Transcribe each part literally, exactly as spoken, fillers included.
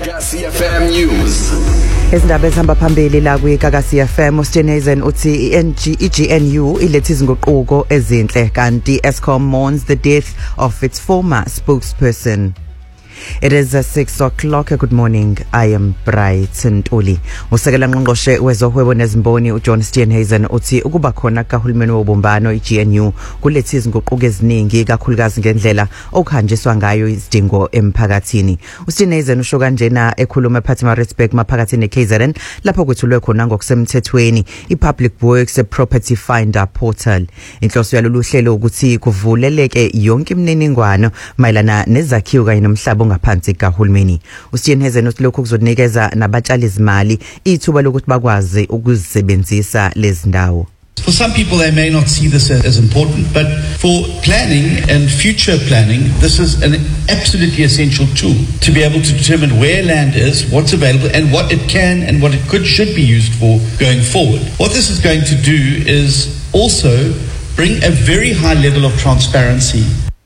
Gagasi F M News. Izindaba ezihamba phambili la kwi Gagasi F M uStenezen uthi i G N U ilethe izinguquko ezinhle kanti Eskom mourns the death of its former spokesperson. It is uh, six o'clock. Good morning. I am Bright Ntuli. Usekela ngqongqoshe wezohwebo nezimboni uJohn Steenhuisen uthi ukuba khona kahulumeni wobumbano I G N U kulethe izinguquko eziningi kakhulukazi ngendlela okuhanjiswa ngayo izidingo emphakathini. uSteenhuisen usho kanjena ekhuluma ePietermaritzburg maphakathini neK Z N lapho kwethulwe khona ngokusemthethweni iPublic Works Property Finder Portal. Inhloso yalolu hlelo ukuthi kuvuleleke yonke imininingwane mayelana nezakhiwo kanye nomhlaba ngaphansi kahulumeni. uSteenhuisen uthi lokho kuzonikeza nabatshali izimali ithuba lokuthi bakwazi ukuzisebenzisa lezi ndawo. For some people, they may not see this as important, but for planning and future planning, this is an absolutely essential tool to be able to determine where land is, what's available, and what it can and what it could should be used for going forward. What this is going to do is also bring a very high level of transparency.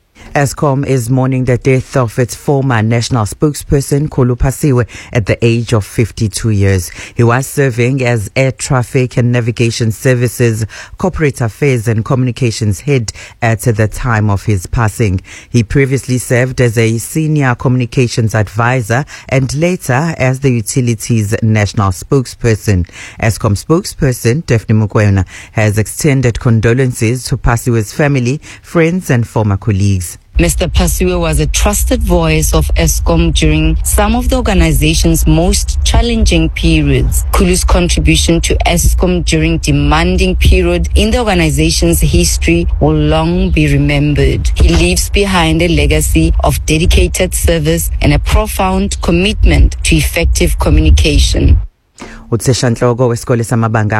Eskom is mourning the death of its former national spokesperson, Khulu Phasiwe, at the age of fifty-two years. He was serving as Air Traffic and Navigation Services, Corporate Affairs and Communications Head at the time of his passing. He previously served as a Senior Communications Advisor and later as the Utilities National Spokesperson. Eskom spokesperson, Daphne Mokoena, has extended condolences to Phasiwe's family, friends and former colleagues. Mister Phasiwe was a trusted voice of Eskom during some of the organization's most challenging periods. Khulu's contribution to Eskom during demanding period in the organization's history will long be remembered. He leaves behind a legacy of dedicated service and a profound commitment to effective communication. Utheshanhloko wesikole samabanga